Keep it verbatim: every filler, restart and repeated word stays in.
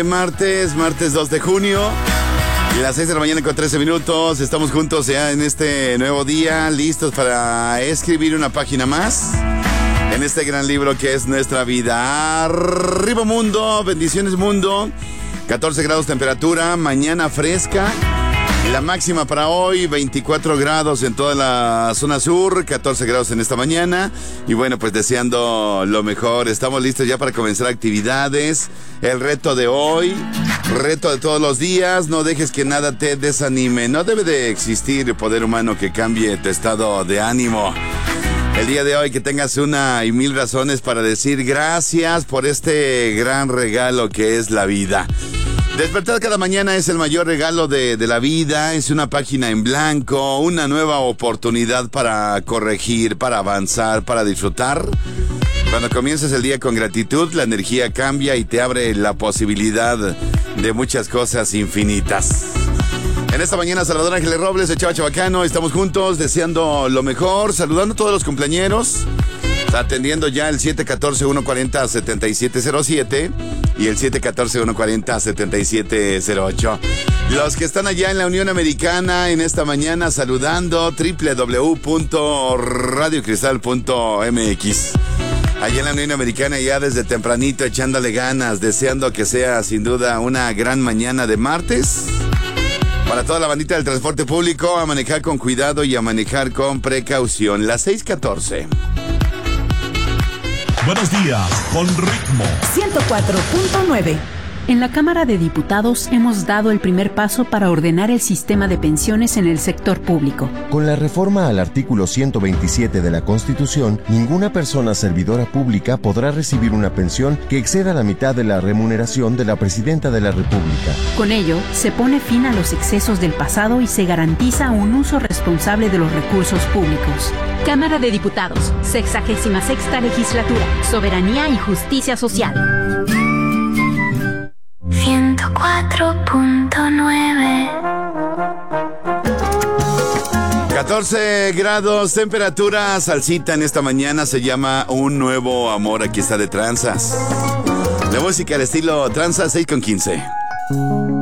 Martes, martes dos de junio, y las seis de la mañana con trece minutos. Estamos juntos ya en este nuevo día, listos para escribir una página más en este gran libro que es nuestra vida. Arriba mundo, bendiciones mundo. catorce grados temperatura, mañana fresca. La máxima para hoy, veinticuatro grados en toda la zona sur, catorce grados en esta mañana. Y bueno, pues deseando lo mejor. Estamos listos ya para comenzar actividades. El reto de hoy, reto de todos los días. No dejes que nada te desanime. No debe de existir poder humano que cambie tu estado de ánimo. El día de hoy que tengas una y mil razones para decir gracias por este gran regalo que es la vida. Despertar cada mañana es el mayor regalo de, de la vida, es una página en blanco, una nueva oportunidad para corregir, para avanzar, para disfrutar. Cuando comienzas el día con gratitud, la energía cambia y te abre la posibilidad de muchas cosas infinitas. En esta mañana, Salvador Ángeles Robles, de Chava Chabacano, estamos juntos deseando lo mejor, saludando a todos los cumpleañeros. Atendiendo ya el siete uno cuatro, uno cuatro cero, siete siete cero siete y el siete uno cuatro, uno cuatro cero, siete siete cero ocho. Los que están allá en la Unión Americana en esta mañana saludando, doble u doble u doble u punto radio cristal punto m x. Allá en la Unión Americana ya desde tempranito echándole ganas, deseando que sea sin duda una gran mañana de martes. Para toda la bandita del transporte público, a manejar con cuidado y a manejar con precaución. Las seis catorce. Buenos días, con ritmo. ciento cuatro punto nueve. En la Cámara de Diputados hemos dado el primer paso para ordenar el sistema de pensiones en el sector público. Con la reforma al artículo ciento veintisiete de la Constitución, ninguna persona servidora pública podrá recibir una pensión que exceda la mitad de la remuneración de la Presidenta de la República. Con ello, se pone fin a los excesos del pasado y se garantiza un uso responsable de los recursos públicos. Cámara de Diputados, sexagésima sexta legislatura, soberanía y justicia social. ciento cuatro punto nueve. catorce grados, temperatura, salsita en esta mañana, se llama Un Nuevo Amor, aquí está de Tranzas. La música al estilo Tranzas, seis con quince.